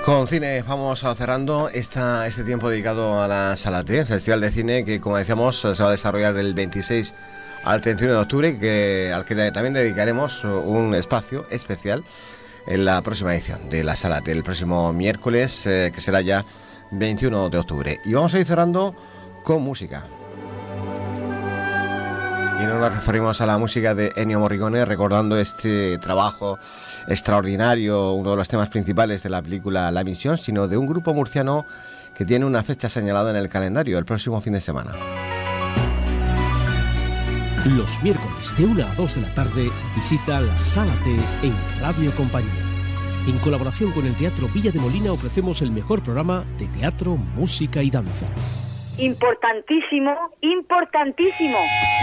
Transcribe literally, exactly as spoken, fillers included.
Con cine vamos cerrando esta, este tiempo dedicado a la Sala T, Festival de Cine que, como decíamos, se va a desarrollar del veintiséis al treinta y uno de octubre, que, al que también dedicaremos un espacio especial en la próxima edición de la Sala T, el próximo miércoles, eh, que será ya veintiuno de octubre. Y vamos a ir cerrando con música. Y no nos referimos a la música de Ennio Morricone, recordando este trabajo extraordinario, uno de los temas principales de la película La Misión, sino de un grupo murciano que tiene una fecha señalada en el calendario, el próximo fin de semana. Los miércoles de una a dos de la tarde visita la Sala T en Radio Compañía. En colaboración con el Teatro Villa de Molina ofrecemos el mejor programa de teatro, música y danza. Importantísimo, importantísimo.